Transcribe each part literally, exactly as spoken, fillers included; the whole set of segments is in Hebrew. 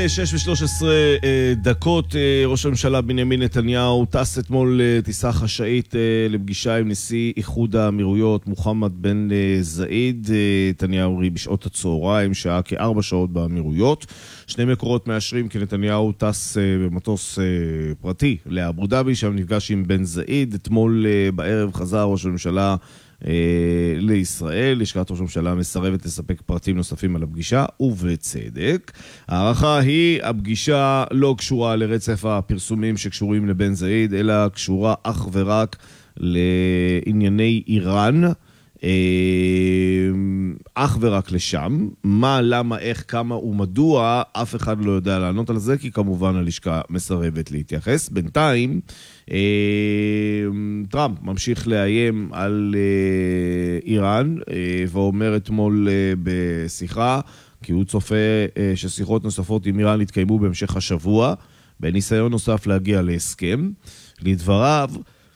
שש ושלוש עשרה דקות, ראש הממשלה בנימין נתניהו טס אתמול טיסה חשאית לפגישה עם נשיא איחוד האמירויות מוחמד בן זאיד. נתניהו בשעות הצהריים, שעה כארבע שעות באמירויות. שני מקורות מאשרים כי נתניהו טס במטוס פרטי לאבו דאבי, שם נפגש עם בן זאיד. אתמול בערב חזר ראש הממשלה לישראל. לשכת ראש הממשלה מסרבת לספק פרטים נוספים על הפגישה, ובצדק. הערכה היא, הפגישה לא קשורה לרצף הפרסומים שקשורים לבן זאיד, אלא קשורה אך ורק לענייני איראן, אך ורק לשם. מה, למה, איך, כמה ומדוע, אף אחד לא יודע לענות על זה, כי כמובן הלשכה מסרבת להתייחס. בינתיים טראמפ ממשיך לאיים על איראן, ואומר אתמול בשיחה כי הוא צופה ששיחות נוספות עם איראן יתקיימו בהמשך השבוע בניסיון נוסף להגיע להסכם. לדבריו,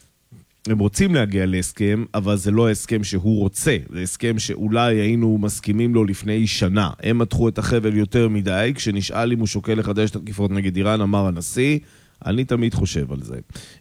הם רוצים להגיע להסכם, אבל זה לא ההסכם שהוא רוצה. זה הסכם שאולי היינו מסכימים לו לפני שנה. הם מתחו את החבל יותר מדי. כשנשאל אם הוא שוקל לחדש את התקיפות נגד איראן, אמר הנשיא, אני תמיד חושב על זה.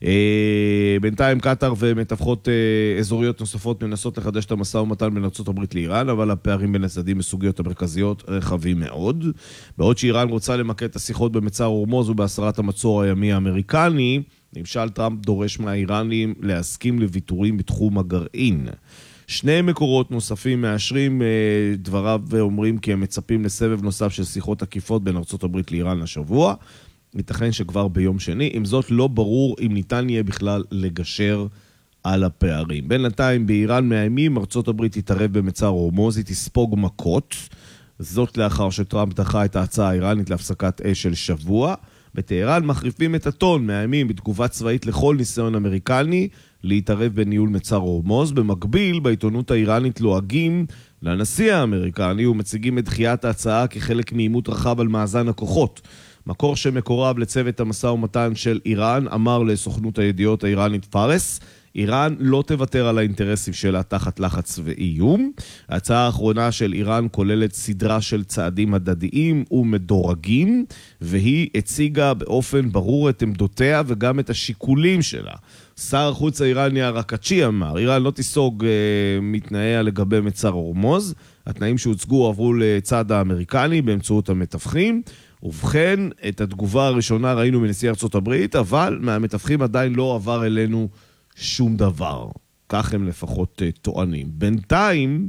בינתיים קטר ומתווכות אזוריות נוספות מנסות לחדש את המשא ומתן בין ארצות הברית לאיראן, אבל הפערים בין הצדדים בסוגיות המרכזיות רחבים מאוד. בעוד שאיראן רוצה למקד את השיחות במצר הורמוז ובהסרת המצור הימי האמריקני, ממשל טראמפ דורש מהאיראנים להסכים לוויתורים בתחום הגרעין. שני מקורות נוספים מאשרים דבריו ואומרים כי הם מצפים לסבב נוסף של שיחות עקיפות בין ארצות הברית לאיראן השבוע. ייתכן שכבר ביום שני. עם זאת, לא ברור אם ניתן יהיה בכלל לגשר על הפערים. בינתיים באיראן מאיימים, ארצות הברית תתערב במצר הורמוז, היא תספוג מכות. זאת לאחר שטראמפ דחה את ההצעה האיראנית להפסקת אש של שבוע. בטהרן מחריפים את הטון, מאיימים בתגובה צבאית לכל ניסיון אמריקני להתערב בניהול מצר הורמוז. במקביל, בעיתונות האיראנית לועגים לנשיא האמריקני ומציגים את דחיית ההצעה כחלק מעימות רחב על מאזן הכוחות. מקור שמקורב לצוות המשא ומתן של איראן אמר לסוכנות הידיעות האיראנית פארס, איראן לא תוותר על האינטרסים שלה תחת לחץ ואיום. ההצעה האחרונה של איראן כוללת סדרה של צעדים הדדיים ומדורגים, והיא הציגה באופן ברור את עמדותיה וגם את השיקולים שלה. שר החוץ האיראני הרקצ'י אמר, איראן לא תיסוג אה, מתנאיה לגבי מצר הורמוז, התנאים שהוצגו עברו לצד האמריקני באמצעות המתווכים, ובכן, את התגובה הראשונה ראינו מנשיא ארצות הברית, אבל מהמתווכים עדיין לא עבר אלינו שום דבר. כך הם לפחות טוענים. בינתיים,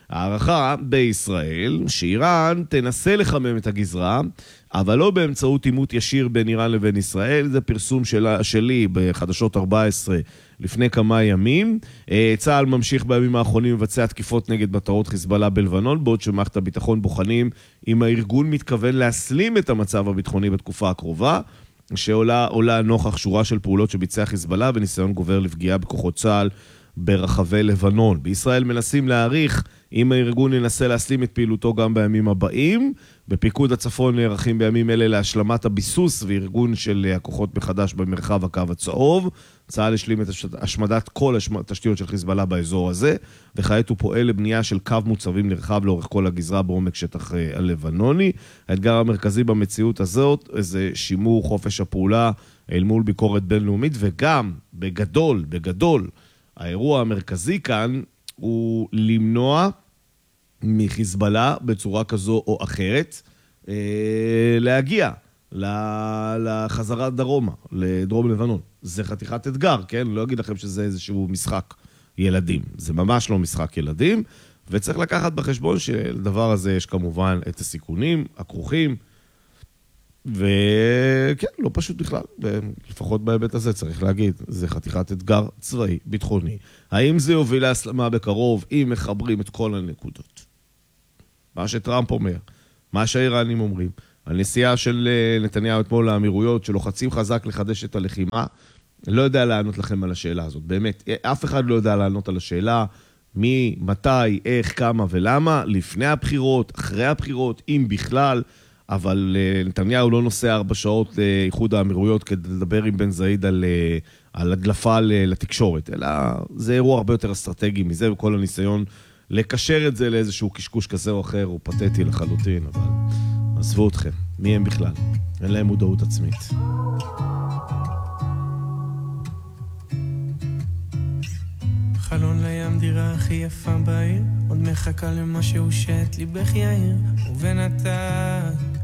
הערכה בישראל, שאיראן תנסה לחמם את הגזרה, אבל לא באמצעות עימות ישיר בין איראן לבין ישראל. זה פרסום שלה, שלי בחדשות ארבע עשרה לפני כמה ימים. צה"ל ממשיך בימים האחרונים לבצע תקיפות נגד מטרות חיזבאללה בלבנון, בעוד שמערכת הביטחון בוחנים אם הארגון מתכוון להסלים את המצב הביטחוני בתקופה הקרובה, שעולה עולה נוכח שורה של פעולות שביצע חיזבאללה וניסיון גובר לפגיעה בכוחות צה"ל ברחבי לבנון. בישראל מנסים להעריך אם הארגון ינסה להסלים את פעילותו גם בימים הבאים. בפיקוד הצפון נערכים בימים אלה להשלמת הביסוס וארגון של הכוחות מחדש במרחב הקו הצהוב. צה"ל השלים את השמדת כל התשתיות של חיזבאללה באזור הזה, וכעת הוא פועל לבנייה של קו מוצבים נרחב לאורך כל הגזרה בעומק שטח הלבנוני. האתגר המרכזי במציאות הזאת זה שימור חופש הפעולה אל מול ביקורת בינלאומית, וגם בגדול, בגדול, האירוע המרכזי כאן הוא למנוע מחיזבאללה בצורה כזו או אחרת אה, להגיע לחזרה דרומה, לדרום לבנון. זה חתיכת אתגר, כן? לא אגיד לכם שזה איזשהו משחק ילדים. זה ממש לא משחק ילדים, וצריך לקחת בחשבון שלדבר הזה יש כמובן את הסיכונים הכרוכים, וכן, לא פשוט בכלל, לפחות בהיבט הזה צריך להגיד, זה חתיכת אתגר צבאי, ביטחוני. האם זה יוביל להסלמה בקרוב, אם מחברים את כל הנקודות? מה שטראמפ אומר, מה שהאיראנים אומרים, הנסיעה של נתניהו אתמול לאמירויות, שלוחצים חזק לחדש את הלחימה, לא יודע לענות לכם על השאלה הזאת, באמת, אף אחד לא יודע לענות על השאלה, מי, מתי, איך, כמה ולמה, לפני הבחירות, אחרי הבחירות, אם בכלל, אבל נתניהו לא נוסע ארבע שעות לאיחוד האמירויות כדי לדבר עם בן זאיד על, על הדלפה לתקשורת, אלא זה אירוע הרבה יותר אסטרטגי מזה, וכל הניסיון לקשר את זה לאיזשהו קשקוש כזה או אחר הוא פתטי לחלוטין, אבל עזבו אתכם, מי הם בכלל? אין להם מודעות עצמית. חלון לים דירה הכי יפה בעיר, עוד מחכה למה שהוא שאת לי בך יאיר, ובינתיים